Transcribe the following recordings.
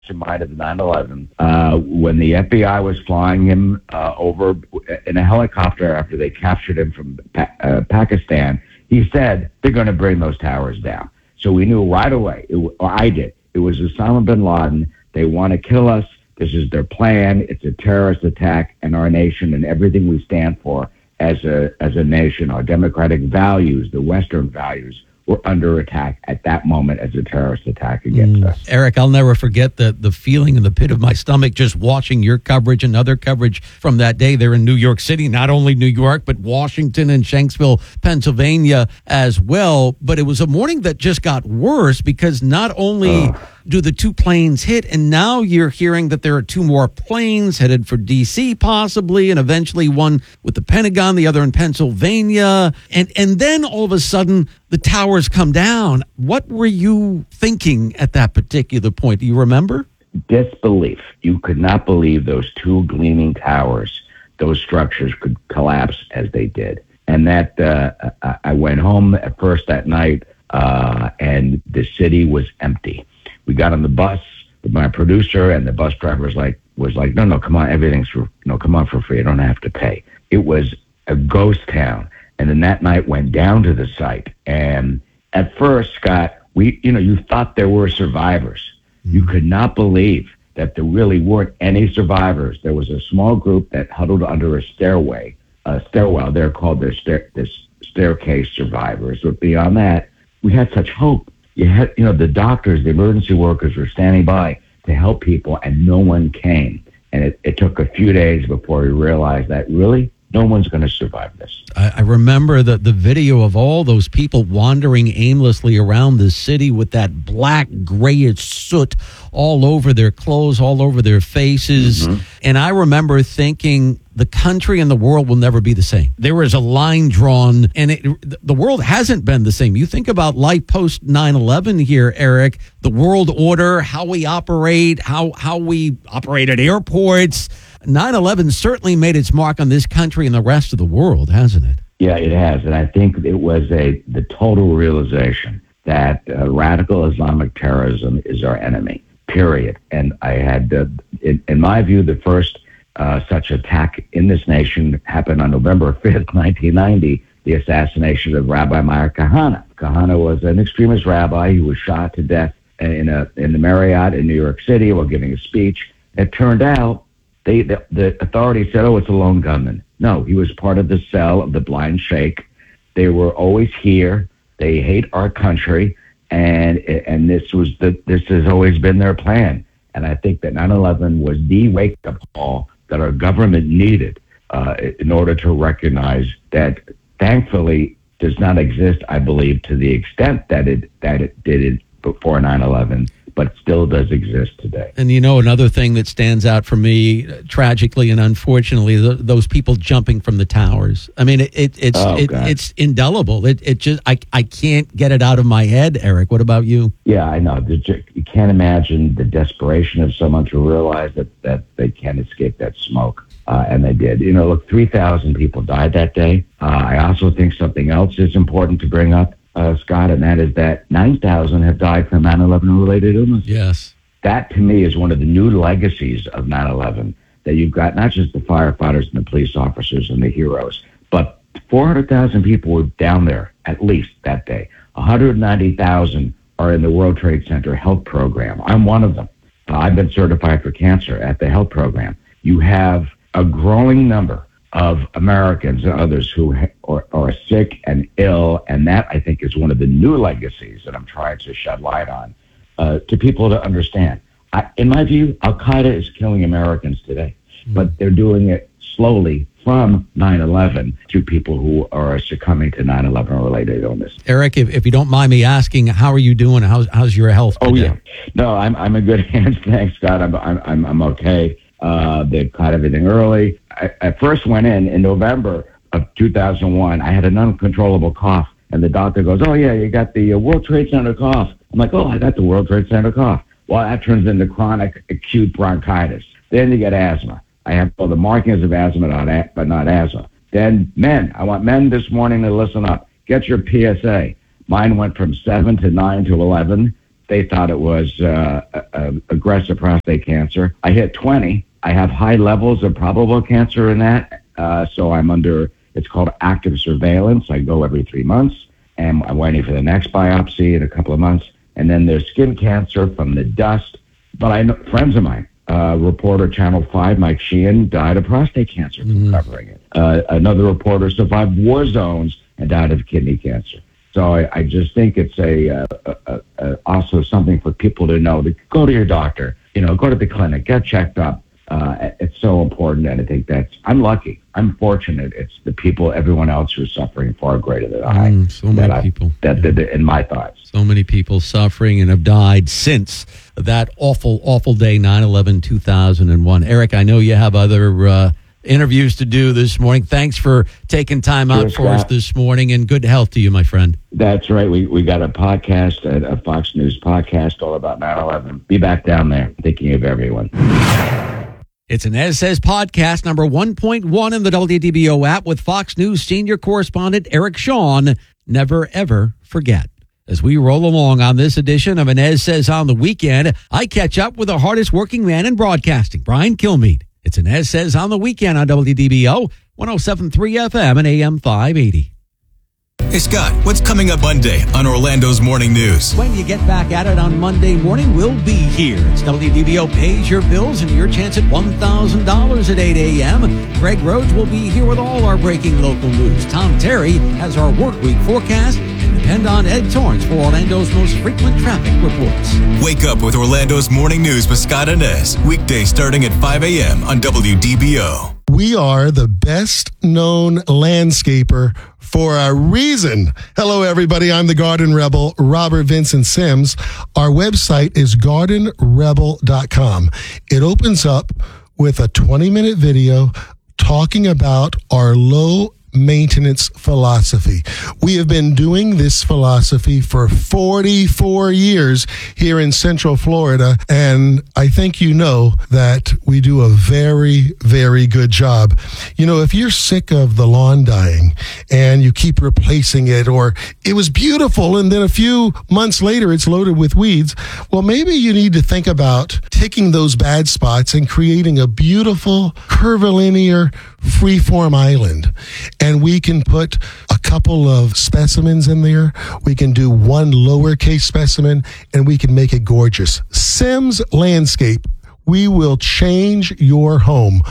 mastermind of 9/11, when the FBI was flying him over in a helicopter after they captured him from Pakistan, he said, they're going to bring those towers down. So we knew right away, or I did, it was Osama bin Laden. They want to kill us. This is their plan. It's a terrorist attack, and our nation and everything we stand for as a nation, our democratic values, the Western values, were under attack at that moment as a terrorist attack against us. Eric, I'll never forget the feeling in the pit of my stomach just watching your coverage and other coverage from that day there in New York City, not only New York, but Washington and Shanksville, Pennsylvania as well. But it was a morning that just got worse because not only do the two planes hit, and now you're hearing that there are two more planes headed for D.C. possibly, and eventually one with the Pentagon, the other in Pennsylvania. And then all of a sudden, the towers come down. What were you thinking at that particular point? Do you remember? Disbelief. You could not believe those two gleaming towers, those structures could collapse as they did. And that I went home at first that night, and the city was empty. We got on the bus with my producer, and the bus driver was like, no, come on, come on for free. I don't have to pay. It was a ghost town. And then that night went down to the site. And at first, Scott, you thought there were survivors. You could not believe that there really weren't any survivors. There was a small group that huddled under a stairwell. They're called the staircase survivors. But beyond that, we had such hope. You had, the doctors, the emergency workers were standing by to help people, and no one came. And it took a few days before we realized that really no one's going to survive this. I remember the video of all those people wandering aimlessly around the city with that black, grayish soot all over their clothes, all over their faces. Mm-hmm. And I remember thinking, the country and the world will never be the same. There was a line drawn, and the world hasn't been the same. You think about life post 9/11 here, Eric, the world order, how we operate, how we operate at airports. 9/11 certainly made its mark on this country and the rest of the world, hasn't it? Yeah, it has. And I think it was the total realization that radical Islamic terrorism is our enemy, period. And I had, in my view, the first such attack in this nation happened on November 5th, 1990, the assassination of Rabbi Meir Kahane. Kahane was an extremist rabbi. He was shot to death in the Marriott in New York City while giving a speech. It turned out the authorities said, it's a lone gunman. No, he was part of the cell of the blind sheikh. They were always here. They hate our country, and this has always been their plan. And I think that 9/11 was the wake-up call that our government needed in order to recognize that, thankfully, does not exist, I believe, to the extent that it did before 9/11, but still does exist today. And another thing that stands out for me, tragically and unfortunately, those people jumping from the towers. I mean, it's indelible. It just I can't get it out of my head, Eric. What about you? Yeah, I know. You can't imagine the desperation of someone to realize that they can't escape that smoke. And they did. 3,000 people died that day. I also think something else is important to bring up, Scott, and that is that 9,000 have died from 9/11 related illness. Yes. That, to me, is one of the new legacies of 9/11, that you've got not just the firefighters and the police officers and the heroes, but 400,000 people were down there, at least, that day. 190,000 are in the World Trade Center health program. I'm one of them. I've been certified for cancer at the health program. You have a growing number of Americans and others who are sick and ill, and that, I think, is one of the new legacies that I'm trying to shed light on to people to understand. In my view, Al-Qaeda is killing Americans today, but they're doing it slowly from 9/11 to people who are succumbing to 9/11-related illness. Eric, if you don't mind me asking, how are you doing? How's your health today? Oh, yeah. No, I'm in good hands. Thanks, Scott. I'm okay. They caught everything early. I first went in November of 2001. I had an uncontrollable cough, and the doctor goes, "Oh yeah, you got the World Trade Center cough." I'm like, "Oh, I got the World Trade Center cough." Well, that turns into chronic acute bronchitis. Then you get asthma. I have all the markings of asthma, but not asthma. Then I want men this morning to listen up. Get your PSA. Mine went from 7 to 9 to 11. They thought it was aggressive prostate cancer. I hit 20. I have high levels of probable cancer in that, so I'm under, it's called active surveillance. I go every 3 months, and I'm waiting for the next biopsy in a couple of months. And then there's skin cancer from the dust. But I know friends of mine, reporter Channel 5, Mike Sheehan, died of prostate cancer from covering it. Another reporter survived war zones and died of kidney cancer. So I just think it's also something for people to know, to go to your doctor, go to the clinic, get checked up. It's so important, and I think I'm lucky. I'm fortunate. It's the people, everyone else who's suffering far greater than I. So many people. In my thoughts. So many people suffering and have died since that awful, awful day, 9/11/2001. Eric, I know you have other interviews to do this morning. Thanks for taking time out for us this morning, and good health to you, my friend. That's right. We got a podcast, a Fox News podcast all about 9/11. Be back down there, thinking of everyone. It's an Ed Says podcast, number 1.1 in the WDBO app, with Fox News senior correspondent Eric Shawn. Never, ever forget. As we roll along on this edition of an Ed Says on the Weekend, I catch up with the hardest working man in broadcasting, Brian Kilmeade. It's an Ed Says on the Weekend on WDBO, 107.3 FM and AM 580. Hey, Scott, what's coming up Monday on Orlando's Morning News? When you get back at it on Monday morning, we'll be here. It's WDBO Pays Your Bills and your chance at $1,000 at 8 a.m. Greg Rhodes will be here with all our breaking local news. Tom Terry has our work week forecast, and depend on Ed Torrance for Orlando's most frequent traffic reports. Wake up with Orlando's Morning News with Scott and Ez, weekdays starting at 5 a.m. on WDBO. We are the best known landscaper for a reason. Hello, everybody. I'm the Garden Rebel, Robert Vincent Sims. Our website is gardenrebel.com. It opens up with a 20-minute video talking about our low maintenance philosophy. We have been doing this philosophy for 44 years here in Central Florida, and I think you know that we do a very, very good job. If you're sick of the lawn dying and you keep replacing it, or it was beautiful and then a few months later it's loaded with weeds, well, maybe you need to think about taking those bad spots and creating a beautiful curvilinear freeform island. And we can put a couple of specimens in there. We can do one lowercase specimen, and we can make it gorgeous. Sims Landscape. We will change your home.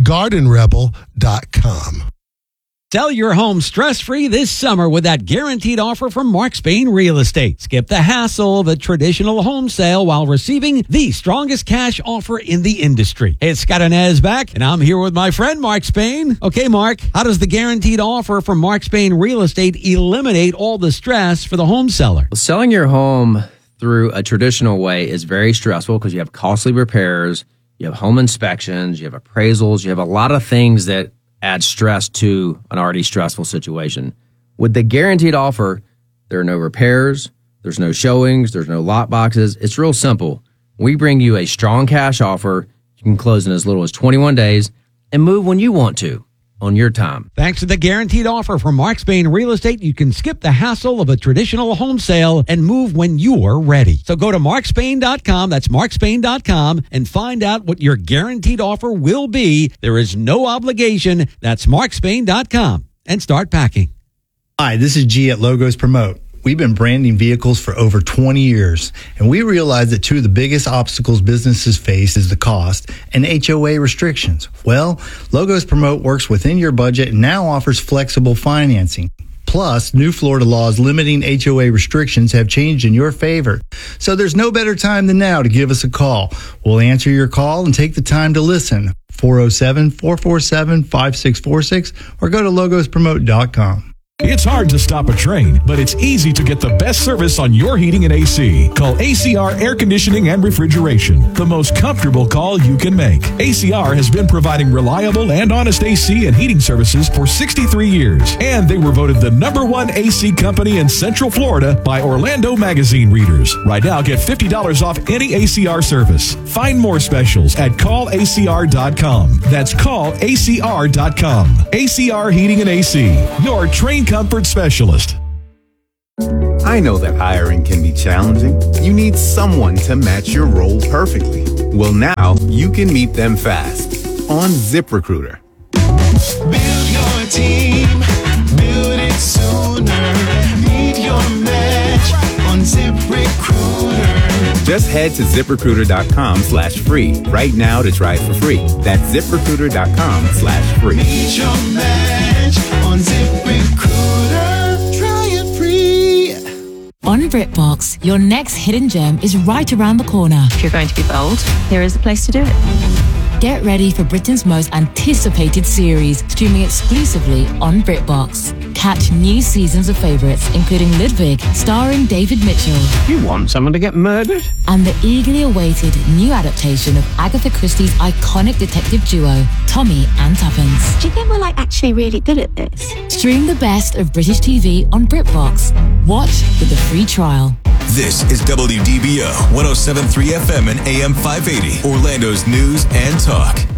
GardenRebel.com. Sell your home stress-free this summer with that guaranteed offer from Mark Spain Real Estate. Skip the hassle of a traditional home sale while receiving the strongest cash offer in the industry. It's Scott and Ez back, and I'm here with my friend Mark Spain. Okay, Mark, how does the guaranteed offer from Mark Spain Real Estate eliminate all the stress for the home seller? Well, selling your home through a traditional way is very stressful because you have costly repairs, you have home inspections, you have appraisals, you have a lot of things that add stress to an already stressful situation. With the guaranteed offer, there are no repairs, there's no showings, there's no lot boxes. It's real simple. We bring you a strong cash offer. You can close in as little as 21 days and move when you want to on your time. Thanks to the guaranteed offer from Mark Spain Real Estate, you can skip the hassle of a traditional home sale and move when you're ready. So go to markspain.com, that's markspain.com, and find out what your guaranteed offer will be. There is no obligation. That's markspain.com, and start packing. Hi, this is G at Logos Promote. We've been branding vehicles for over 20 years, and we realize that two of the biggest obstacles businesses face is the cost and HOA restrictions. Well, Logos Promote works within your budget and now offers flexible financing. Plus, new Florida laws limiting HOA restrictions have changed in your favor. So there's no better time than now to give us a call. We'll answer your call and take the time to listen. 407-447-5646 or go to logospromote.com. It's hard to stop a train, but it's easy to get the best service on your heating and AC. Call ACR Air Conditioning and Refrigeration, the most comfortable call you can make. ACR has been providing reliable and honest AC and heating services for 63 years, and they were voted the #1 AC company in Central Florida by Orlando Magazine readers. Right now, get $50 off any ACR service. Find more specials at callacr.com. That's callacr.com. ACR Heating and AC, your train comfort specialist. I know that hiring can be challenging. You need someone to match your role perfectly. Well, now you can meet them fast on ZipRecruiter. Build your team, build it sooner. Meet your match on ZipRecruiter. Just head to ZipRecruiter.com/free right now to try it for free. That's ZipRecruiter.com/free. Meet your match on ZipRecruiter. Try it free. On BritBox, your next hidden gem is right around the corner. If you're going to be bold, here is a place to do it. Get ready for Britain's most anticipated series, streaming exclusively on BritBox. Catch new seasons of favourites, including Ludwig, starring David Mitchell. You want someone to get murdered? And the eagerly awaited new adaptation of Agatha Christie's iconic detective duo, Tommy and Tuppence. Do you think we're actually really good at this? Stream the best of British TV on BritBox. Watch with a free trial. This is WDBO 107.3 FM and AM 580, Orlando's news and talk.